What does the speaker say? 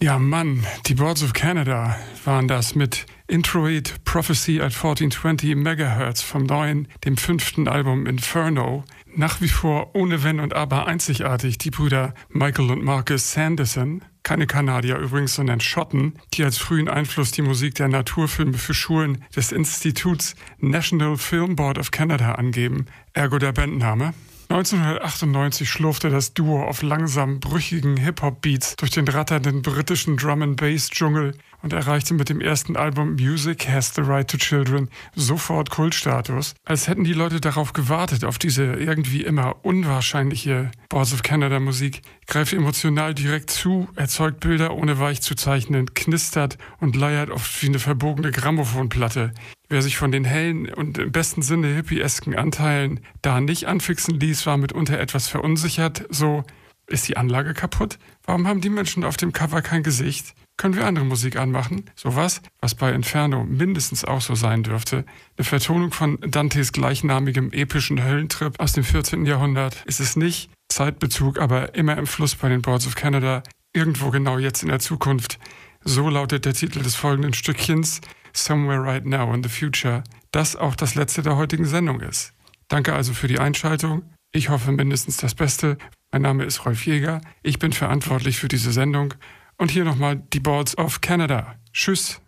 Ja Mann, die Boards of Canada waren das mit Introit Prophecy at 1420 MHz vom neuen, dem 5. Album Inferno. Nach wie vor ohne Wenn und Aber einzigartig die Brüder Michael und Marcus Sanderson, keine Kanadier übrigens, sondern Schotten, die als frühen Einfluss die Musik der Naturfilme für Schulen des Instituts National Film Board of Canada angeben, ergo der Bandname. 1998 schlurfte das Duo auf langsam brüchigen Hip-Hop-Beats durch den ratternden britischen Drum-and-Bass-Dschungel und erreichte mit dem ersten Album Music Has the Right to Children sofort Kultstatus. Als hätten die Leute darauf gewartet, auf diese irgendwie immer unwahrscheinliche Boards of Canada Musik, greift emotional direkt zu, erzeugt Bilder ohne weich zu zeichnen, knistert und leiert oft wie eine verbogene Grammophonplatte. Wer sich von den hellen und im besten Sinne hippiesken Anteilen da nicht anfixen ließ, war mitunter etwas verunsichert. So, ist die Anlage kaputt? Warum haben die Menschen auf dem Cover kein Gesicht? Können wir andere Musik anmachen? Sowas, was bei Inferno mindestens auch so sein dürfte. Eine Vertonung von Dantes gleichnamigem epischen Höllentrip aus dem 14. Jahrhundert ist es nicht. Zeitbezug aber immer im Fluss bei den Boards of Canada. Irgendwo genau jetzt in der Zukunft. So lautet der Titel des folgenden Stückchens. Somewhere Right Now in the Future, das auch das letzte der heutigen Sendung ist. Danke also für die Einschaltung. Ich hoffe mindestens das Beste. Mein Name ist Rolf Jäger. Ich bin verantwortlich für diese Sendung. Und hier nochmal die Boards of Canada. Tschüss.